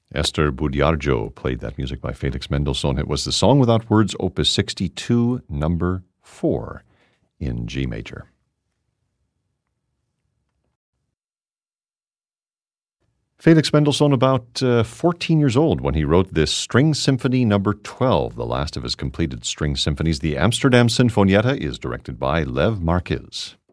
Esther Budiarjo played that music by Felix Mendelssohn. It was the Song Without Words, Opus 62, number 4 in G major. Felix Mendelssohn, about 14 years old when he wrote this String Symphony number 12, the last of his completed string symphonies. The Amsterdam Sinfonietta is directed by Lev Marquiz.